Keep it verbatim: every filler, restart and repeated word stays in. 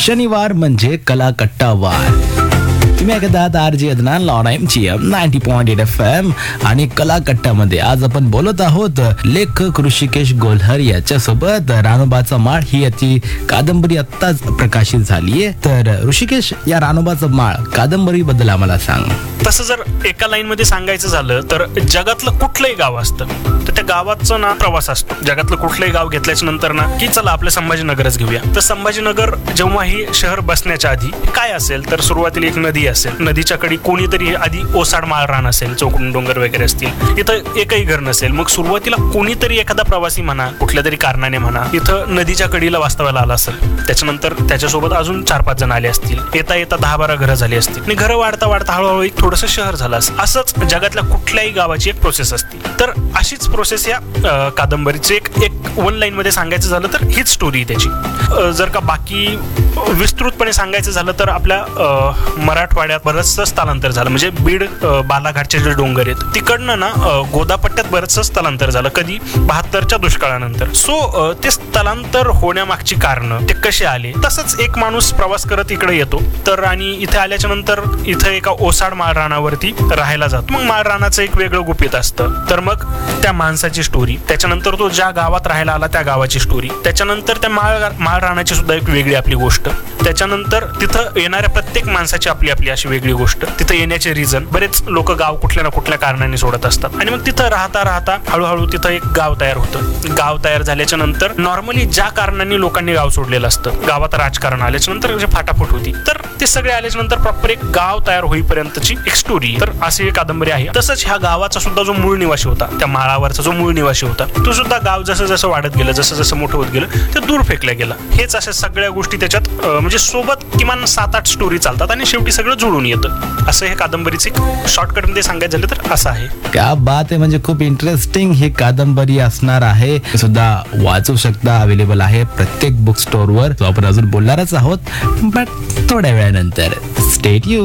शनिवार म्हणजे कलाकट्टावार. तुम्ही ऐकत आहात R G Adnan lawn M G M ninety point eight F M आणि कलाकट्टामध्ये आज आपण बोलत आहोत लेखक ऋषिकेश गोल्हर याच्या सोबत. रानोबाचा माळ ही याची कादंबरी आत्ताच प्रकाशित झालीये. तर ऋषिकेश, या रानोबाचा माळ कादंबरी बद्दल आम्हाला सांग. तसं जर एका लाईन मध्ये सांगायचं झालं तर जगातलं कुठलंही गाव असतं तर त्या गावाचं ना प्रवास असतो. जगातलं कुठलंही गाव घेतल्याच्या नंतर ना की चला आपलं संभाजीनगरच घेऊया. तर संभाजीनगर जेव्हा ही शहर बसण्याच्या आधी काय असेल तर सुरुवातीला एक नदी असेल. नदीच्या कडे कोणीतरी आधी ओसाड माळ रान असेल, चौकडून डोंगर वगैरे असतील. इथं एकही घर नसेल. मग सुरुवातीला कोणीतरी एखादा प्रवासी म्हणा, कुठल्या तरी कारणाने म्हणा, इथं नदीच्या कडीला वास्तव्याला आला असेल. त्याच्यानंतर त्याच्यासोबत अजून चार पाच जण आले असतील. येता येता दहा बारा घरं झाली असतील आणि घरं वाढता वाढता हळूहळू एक थोडंसं शहर झालं असेल. असंच जगातल्या कुठल्याही गावाची एक प्रोसेस असते. तर अशीच प्रोसेस या कादंबरीची एक एक वन लाईन मध्ये सांगायचं झालं तर हीच स्टोरी त्याची. जर का बाकी विस्तृतपणे सांगायचं झालं तर आपल्या मराठवाड्यात बरंचसं स्थलांतर झालं. म्हणजे बीड बालाघाटचे जे डोंगर आहेत तिकडनं ना गोदापट्ट्यात बरंचसं स्थलांतर झालं. कधी बहात्तरच्या दुष्काळानंतर. सो ते स्थलांतर होण्यामागची कारणं ते कसे आले. तसंच एक माणूस प्रवास करत इकडे येतो तर आणि इथे आल्याच्या नंतर इथं एका ओसाड माळ रानावरती राहायला जातो. मग माळ रानाचं एक वेगळं गुपित असतं. तर मग त्या माणसाची स्टोरी, त्याच्यानंतर तो ज्या गावात राहायला आला त्या गावाची स्टोरी, त्याच्यानंतर त्या माळ माळ रानाची सुद्धा एक वेगळी आपली गोष्ट, त्याच्यानंतर तिथं येणाऱ्या प्रत्येक माणसाची आपली आपली अशी वेगळी गोष्ट, तिथं येण्याचे रिझन. बरेच लोक गाव कुठल्या ना कुठल्या कारणाने सोडत असतात आणि मग तिथं राहता राहता हळूहळू तिथं एक गाव तयार होतं. गाव तयार झाल्याच्या नंतर नॉर्मली ज्या कारणाने लोकांनी गाव सोडलेलं असतं, गावात राजकारण आल्याच्या नंतर जे फाटाफूट होती, तर ते सगळे आल्याच्या नंतर प्रॉपर एक गाव तयार होईपर्यंतची एक स्टोरी. तर अशी एक कादंबरी आहे. तसंच ह्या गावाचा सुद्धा जो मूळ निवासी होता, त्या माळावरचा जो मूळ निवासी होता, तो सुद्धा गाव जसं जसं वाढत गेलं, जसं जसं मोठं होत गेलं ते दूर फेकल्या गेला. हेच अशा सगळ्या गोष्टी त्याच्यात म्हणजे सोबत किमान सात आठ स्टोरी चालतात आणि शेवटी सगळं जुळून येतं. असं हे कादंबरीचे शॉर्टकट मध्ये सांगायचं झालं तर असं आहे. क्या बात आहे. म्हणजे खूप इंटरेस्टिंग ही कादंबरी असणार आहे. सुद्धा वाचू शकता. अवेलेबल आहे प्रत्येक बुक स्टोअर वर. आपण अजून बोलणारच आहोत बट थोड्या वेळानंतर. Stay tuned.